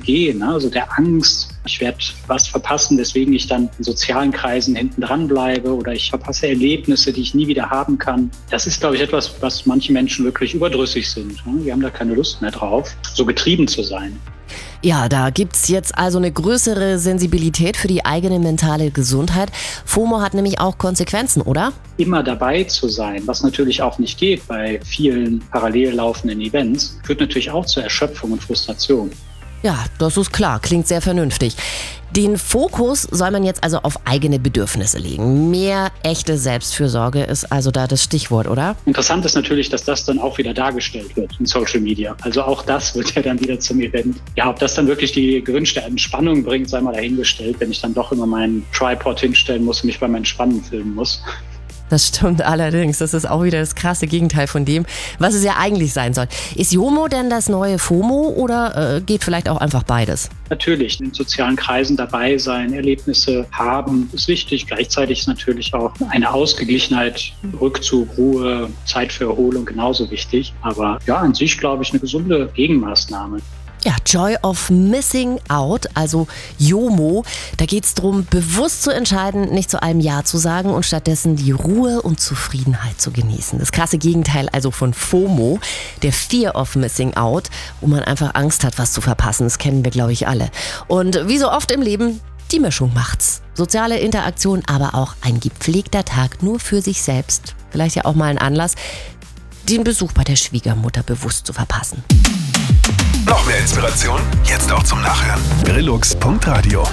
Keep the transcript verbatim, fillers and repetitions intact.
umgehen, ne? Also der Angst, ich werde was verpassen, weswegen ich dann in sozialen Kreisen hinten dran bleibe oder ich verpasse Erlebnisse, die ich nie wieder haben kann. Das ist, glaube ich, etwas, was manche Menschen wirklich überdrüssig sind. Wir haben da keine Lust mehr drauf, so getrieben zu sein. Ja, da gibt's jetzt also eine größere Sensibilität für die eigene mentale Gesundheit. FOMO hat nämlich auch Konsequenzen, oder? Immer dabei zu sein, was natürlich auch nicht geht bei vielen parallel laufenden Events, führt natürlich auch zur Erschöpfung und Frustration. Ja, das ist klar, klingt sehr vernünftig. Den Fokus soll man jetzt also auf eigene Bedürfnisse legen. Mehr echte Selbstfürsorge ist also da das Stichwort, oder? Interessant ist natürlich, dass das dann auch wieder dargestellt wird in Social Media. Also auch das wird ja dann wieder zum Event. Ja, ob das dann wirklich die gewünschte Entspannung bringt, sei mal dahingestellt, wenn ich dann doch immer meinen Tripod hinstellen muss und mich beim Entspannen filmen muss. Das stimmt allerdings. Das ist auch wieder das krasse Gegenteil von dem, was es ja eigentlich sein soll. Ist JOMO denn das neue FOMO oder äh, geht vielleicht auch einfach beides? Natürlich, in sozialen Kreisen dabei sein, Erlebnisse haben, ist wichtig. Gleichzeitig ist natürlich auch eine Ausgeglichenheit, Rückzug, Ruhe, Zeit für Erholung genauso wichtig. Aber ja, an sich, glaube ich, eine gesunde Gegenmaßnahme. Ja, Joy of Missing Out, also JOMO. Da geht es darum, bewusst zu entscheiden, nicht zu einem Ja zu sagen und stattdessen die Ruhe und Zufriedenheit zu genießen. Das krasse Gegenteil also von FOMO, der Fear of Missing Out, wo man einfach Angst hat, was zu verpassen. Das kennen wir, glaube ich, alle. Und wie so oft im Leben, die Mischung macht's. Soziale Interaktion, aber auch ein gepflegter Tag nur für sich selbst. Vielleicht ja auch mal ein Anlass, den Besuch bei der Schwiegermutter bewusst zu verpassen. Noch mehr Inspiration? Jetzt auch zum Nachhören. Brillux Punkt Radio